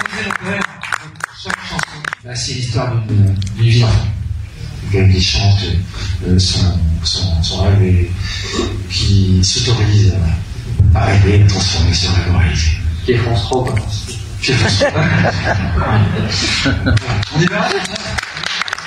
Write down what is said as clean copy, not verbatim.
chaque chanson, bah, c'est l'histoire d'une vie d'enfant. Qui chante son rêve et qui s'autorise à rêver et transformer ce rêve en réalité. Qui est France Rock. On y va.